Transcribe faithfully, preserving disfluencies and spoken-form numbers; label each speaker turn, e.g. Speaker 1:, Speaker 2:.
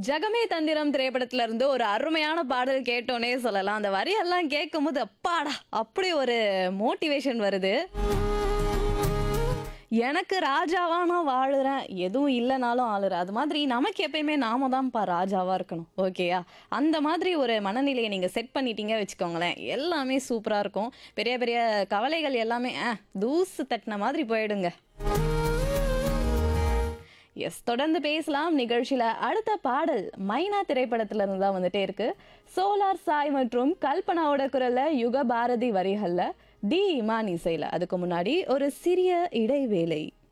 Speaker 1: ஜகமே தந்திரம் திரைப்படத்துல இருந்து ஒரு அருமையான பாடல் கேட்டோன்னே சொல்லலாம். அந்த வரியெல்லாம் கேட்கும்போது அப்பாடா! அப்படி ஒரு மோட்டிவேஷன் வருது. எனக்கு ராஜாவா நான் வாழுறேன். எதுவும் இல்லனாலும் ஆளுறேன். அது மாதிரி நமக்கு எப்பயுமே நாம தான்ப்பா ராஜாவா இருக்கணும். ஓகேயா? அந்த மாதிரி ஒரு மனநிலைய நீங்க செட் பண்ணிட்டீங்க வச்சுக்கோங்களேன். எல்லாமே சூப்பரா இருக்கும். பெரிய பெரிய கவலைகள் எல்லாமே அ தூசு தட்டின மாதிரி போயிடுங்க. எஸ் தொடர்ந்து பேசலாம். நிகழ்ச்சியில அடுத்த பாடல் மைனா திரைப்படத்துல இருந்து தான் வந்துட்டே இருக்கு. சோலார் சாய் மற்றும் கல்பனாவோட குரல்ல யுக பாரதி வரிகள்ல டி இமான் இசையில. அதுக்கு முன்னாடி ஒரு சிறிய இடைவேளை.